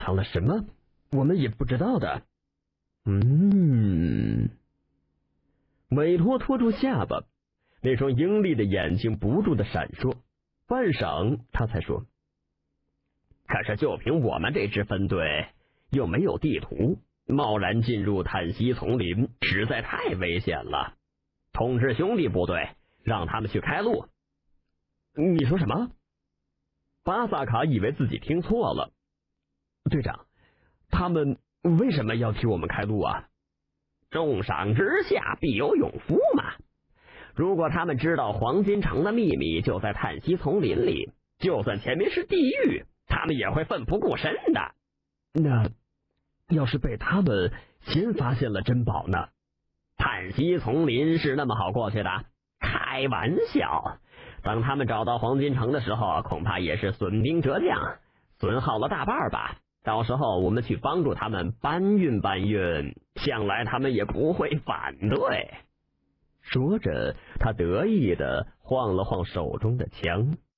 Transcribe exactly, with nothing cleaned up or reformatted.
藏了什么我们也不知道的。嗯，韦托拖住下巴，那双鹰利的眼睛不住的闪烁，半晌他才说，可是就凭我们这支分队，又没有地图，贸然进入坦西丛林实在太危险了。通知兄弟部队，让他们去开路。你说什么？巴萨卡以为自己听错了。队长，他们为什么要替我们开路啊？重赏之下必有勇夫嘛。如果他们知道黄金城的秘密就在坦西丛林里，就算前面是地狱，他们也会奋不顾身的。那要是被他们先发现了珍宝呢？坦西丛林是那么好过去的？开玩笑，等他们找到黄金城的时候，恐怕也是损兵折将，损耗了大半吧。到时候我们去帮助他们搬运搬运，想来他们也不会反对。说着，他得意地晃了晃手中的枪。